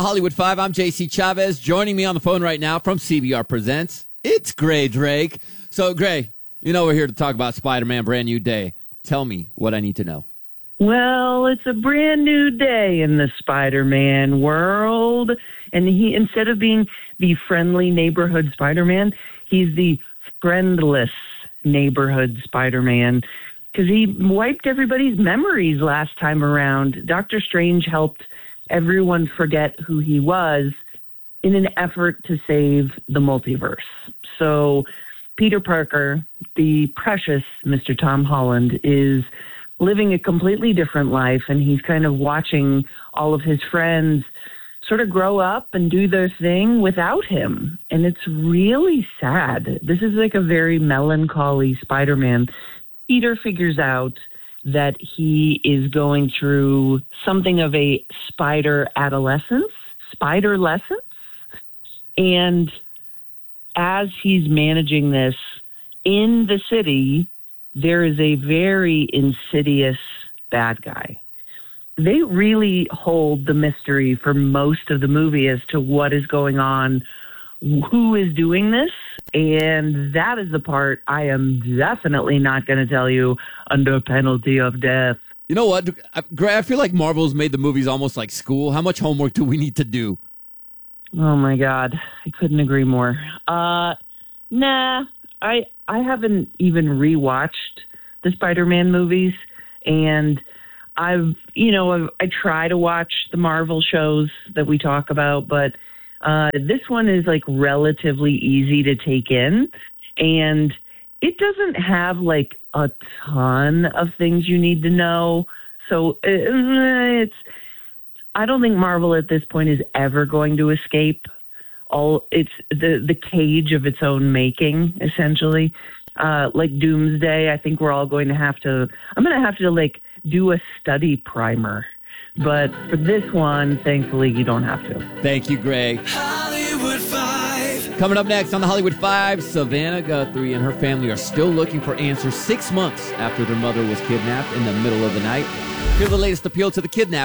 Hollywood 5, I'm JC Chavez. Joining me on the phone right now from CBR Presents, it's Gray Drake. So, Gray, you know we're here to talk about Spider-Man Brand New Day. Tell me what I need to know. Well, it's a brand new day in the Spider-Man world. And he, instead of being the friendly neighborhood Spider-Man, he's the friendless neighborhood Spider-Man. Because he wiped everybody's memories last time around. Doctor Strange helped everyone forget who he was in an effort to save the multiverse. So Peter Parker, the precious Mr. Tom Holland, is living a completely different life, and he's kind of watching all of his friends sort of grow up and do their thing without him. And it's really sad. This is like a very melancholy Spider-Man. Peter figures out that he is going through something of a spider adolescence, spider lessons. And as he's managing this in the city, there is a very insidious bad guy. They really hold the mystery for most of the movie as to what is going on, who is doing this, and that is the part I am definitely not going to tell you under penalty of death. You know what, Gray, I feel like Marvel's made the movies almost like school. How much homework do we need to do? Oh, my God. I couldn't agree more. Nah, I haven't even rewatched the Spider-Man movies, and I try to watch the Marvel shows that we talk about, but this one is like relatively easy to take in, and it doesn't have like a ton of things you need to know. So I don't think Marvel at this point is ever going to escape it's the cage of its own making, essentially. Like Doomsday, I think we're all going to I'm going to have to like do a study primer. But for this one, thankfully, you don't have to. Thank you, Gray. Hollywood 5. Coming up next on the Hollywood 5, Savannah Guthrie and her family are still looking for answers 6 months after their mother was kidnapped in the middle of the night. Here's the latest appeal to the kidnappers.